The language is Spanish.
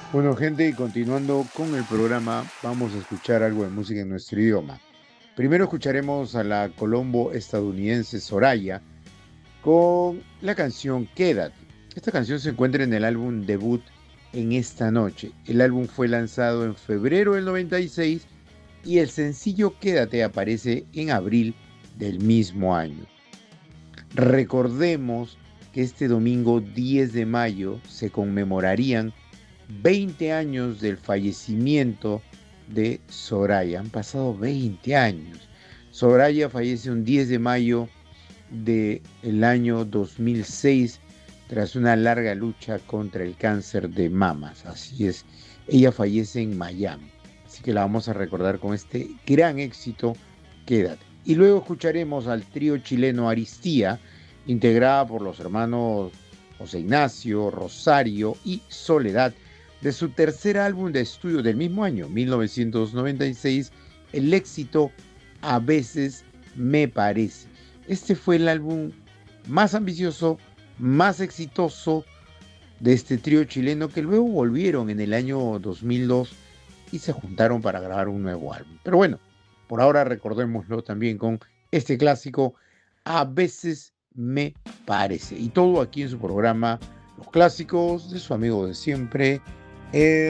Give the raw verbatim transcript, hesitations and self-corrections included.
Bueno, gente, y continuando con el programa, vamos a escuchar algo de música en nuestro idioma. Primero escucharemos a la colombo estadounidense Soraya con la canción Quédate. Esta canción se encuentra en el álbum debut En esta noche. El álbum fue lanzado en febrero del noventa y seis y el sencillo Quédate aparece en abril del mismo año. Recordemos que este domingo diez de mayo se conmemorarían veinte años del fallecimiento de Soraya. Han pasado veinte años. Soraya fallece un diez de mayo del año dos mil seis tras una larga lucha contra el cáncer de mamas. Así es, ella fallece en Miami. Así que la vamos a recordar con este gran éxito, Quédate. Y luego escucharemos al trío chileno Aristía, integrada por los hermanos José Ignacio, Rosario y Soledad, de su tercer álbum de estudio del mismo año, mil novecientos noventa y seis, el éxito A veces me parece. Este fue el álbum más ambicioso, más exitoso de este trío chileno que luego volvieron en el año dos mil dos y se juntaron para grabar un nuevo álbum. Pero bueno, por ahora recordémoslo también con este clásico, A veces me parece. Y todo aquí en su programa, Los Clásicos de su amigo de siempre, el